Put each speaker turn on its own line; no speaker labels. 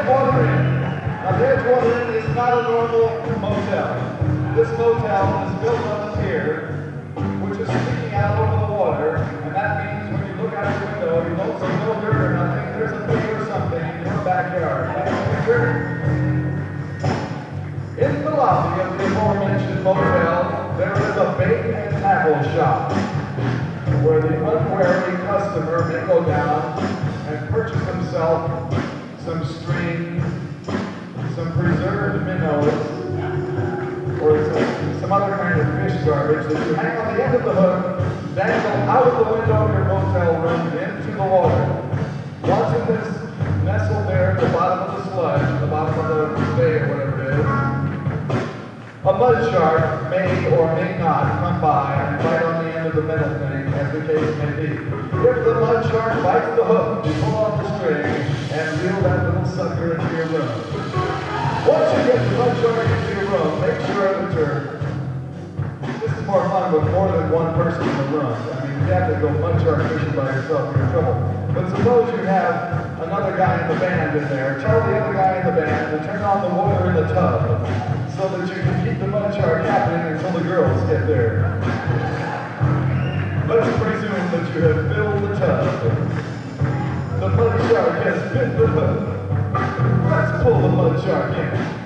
Edgewater Inn. Now, the Edgewater Inn is not a normal motel. This motel is built on a pier, which is sticking out over the water, and that means when you look out your window, you don't see no dirt or nothing. There's a pig or something in your backyard. In the lobby of the aforementioned motel, there is a bait and tackle shop, where the unwary customer may go down and purchase himself some string, some preserved minnows, or some other kind of fish garbage that you hang on the end of the hook, dangle out of the window of your motel room into the water. Once it is nestled there at the bottom of the sludge, at the bottom of the bay or whatever it is, a mud shark may or may not come by and bite on the end of the metal thing, as the case may be. If the mud shark bites the hook, you pull off the string and reel that little sucker into your room. Once you get the mud shark into your room, make sure that this is more fun with more than one person in the room. I mean, if you have to go mud shark fishing by yourself, you're in trouble. But suppose you have another guy in the band in there, tell the other guy in the band to turn on the water in the tub so that you can keep the mud shark happening until the girls get there. Let's presume that you have filled the tub. The mud shark has bit the hook. Let's pull the mud shark in.